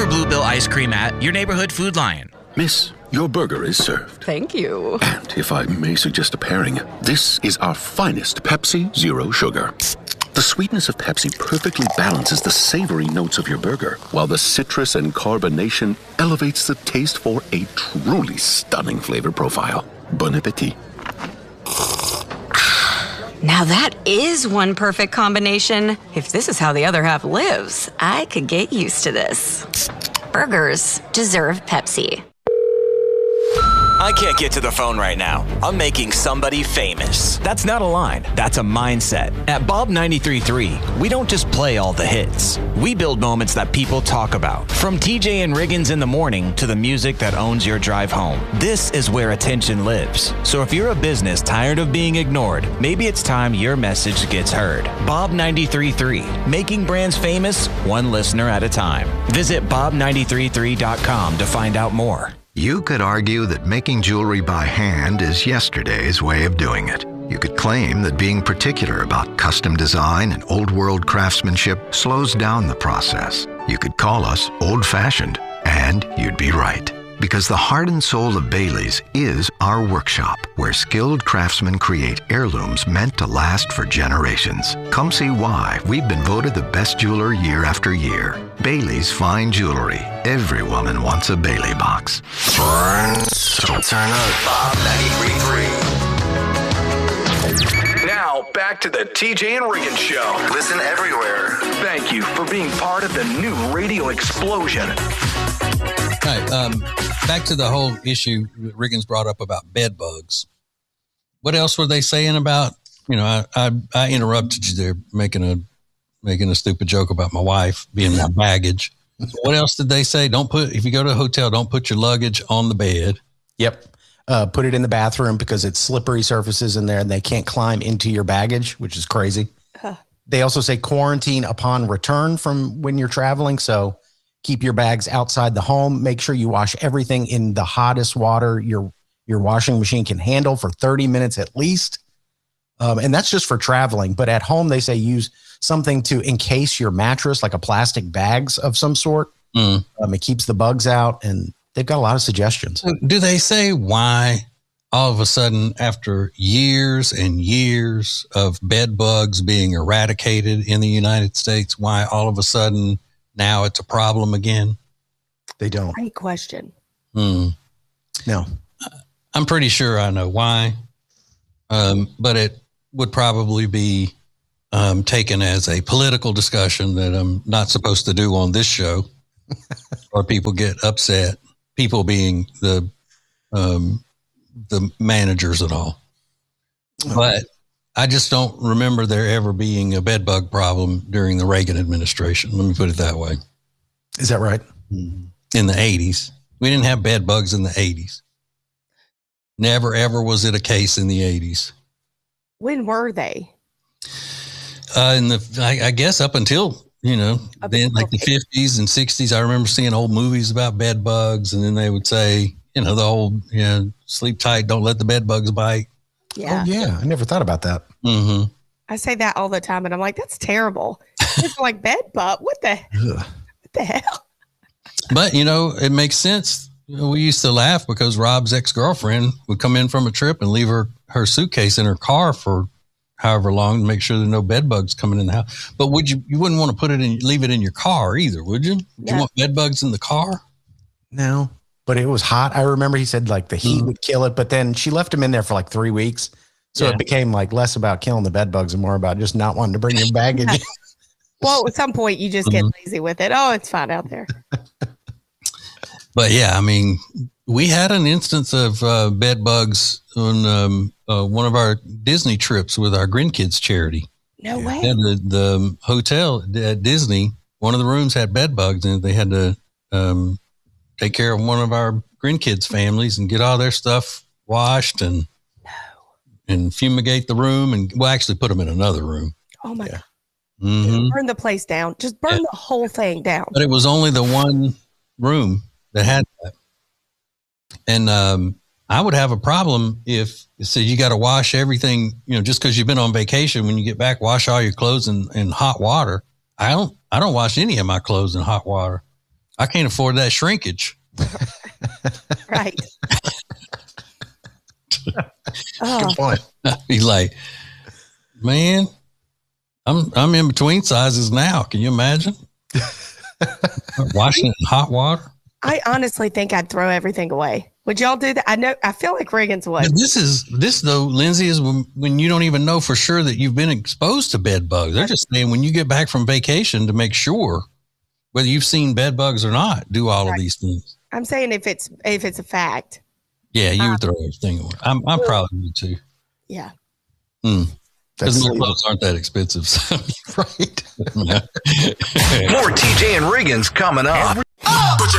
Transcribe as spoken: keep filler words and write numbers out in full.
for Bluebell ice cream at your neighborhood Food Lion. Miss, your burger is served. Thank you. And if I may suggest a pairing, this is our finest Pepsi Zero Sugar. The sweetness of Pepsi perfectly balances the savory notes of your burger, while the citrus and carbonation elevates the taste for a truly stunning flavor profile. Bon appetit. Now that is one perfect combination. If this is how the other half lives, I could get used to this. Burgers deserve Pepsi. I can't get to the phone right now. I'm making somebody famous. That's not a line. That's a mindset. At Bob ninety-three point three, we don't just play all the hits. We build moments that people talk about. From T J and Riggins in the morning to the music that owns your drive home. This is where attention lives. So if you're a business tired of being ignored, maybe it's time your message gets heard. Bob ninety-three point three, making brands famous one listener at a time. Visit bob ninety-three point three dot com to find out more. You could argue that making jewelry by hand is yesterday's way of doing it. You could claim that being particular about custom design and old-world craftsmanship slows down the process. You could call us old-fashioned, and you'd be right. Because the heart and soul of Bailey's is our workshop, where skilled craftsmen create heirlooms meant to last for generations. Come see why we've been voted the best jeweler year after year. Bailey's Fine Jewelry. Every woman wants a Bailey box. Burn, so turn up. Bob ninety-three point three. Now, back to the T J and Riggins Show. Listen everywhere. Thank you for being part of the new radio explosion. All right, um, back to the whole issue Riggins brought up about bed bugs. What else were they saying about, you know, I, I, I interrupted you there making a making a stupid joke about my wife being my baggage. What else did they say? Don't put, if you go to a hotel, don't put your luggage on the bed. Yep. Uh, put it in the bathroom because it's slippery surfaces in there and they can't climb into your baggage, which is crazy. Huh. They also say quarantine upon return from when you're traveling. So keep your bags outside the home. Make sure you wash everything in the hottest water your your washing machine can handle for thirty minutes at least. Um, and that's just for traveling. But at home, they say use something to encase your mattress, like a plastic bags of some sort. Mm. Um, it keeps the bugs out, and they've got a lot of suggestions. Do they say why all of a sudden, after years and years of bed bugs being eradicated in the United States, why all of a sudden now it's a problem again? They don't. Great question. Hmm. No. I'm pretty sure I know why, um, but it would probably be um, taken as a political discussion that I'm not supposed to do on this show, or people get upset, people being the um, the managers and all. But I just don't remember there ever being a bed bug problem during the Reagan administration. Let me put it that way. Is that right? In the eighties. We didn't have bed bugs in the eighties. Never, ever was it a case in the eighties. When were they? Uh, in the, I, I guess up until, you know, up then like the fifties and sixties, I remember seeing old movies about bed bugs, and then they would say, you know, the old, you know, sleep tight, don't let the bed bugs bite. Yeah. Oh, yeah. I never thought about that. Mm-hmm. I say that all the time, and I'm like, that's terrible. It's like bed bug. What the, what the hell? But, you know, it makes sense. You know, we used to laugh because Rob's ex-girlfriend would come in from a trip and leave her, her suitcase in her car for however long to make sure there are no bed bugs coming in the house. But would you, you wouldn't want to put it in, leave it in your car either, would you? Would no. you want bed bugs in the car? No, but it was hot. I remember he said like the heat mm. would kill it, but then she left him in there for like three weeks. So yeah. It became like less about killing the bed bugs and more about just not wanting to bring your baggage. Well, at some point you just get mm-hmm. lazy with it. Oh, it's fine out there. But yeah, I mean, we had an instance of uh, bed bugs on um, uh, one of our Disney trips with our grandkids charity. No way. And the, the hotel at Disney, one of the rooms had bed bugs, and they had to um, take care of one of our grandkids' families and get all their stuff washed and no. and fumigate the room, and we'll actually put them in another room. Oh my yeah. God. Mm-hmm. Burn the place down. Just burn yeah. the whole thing down. But it was only the one room that had that. And um, I would have a problem if it said you got to wash everything, you know, just because you've been on vacation. When you get back, wash all your clothes in, in hot water. I don't, I don't wash any of my clothes in hot water. I can't afford that shrinkage. Right. Oh. Good point. I'd be like, man, I'm I'm in between sizes now. Can you imagine? Washing it in hot water. I honestly think I'd throw everything away. Would y'all do that? I know. I feel like Riggins would. But this is this though, Lindsay, is when, when you don't even know for sure that you've been exposed to bed bugs. They're just saying when you get back from vacation to make sure whether you've seen bed bugs or not. Do all right. of these things. I'm saying if it's if it's a fact. Yeah, you um, would throw everything away. I'm I'm probably would too. Yeah. Hmm. Because my clothes aren't that expensive. So. Right. More T J and Riggins coming up.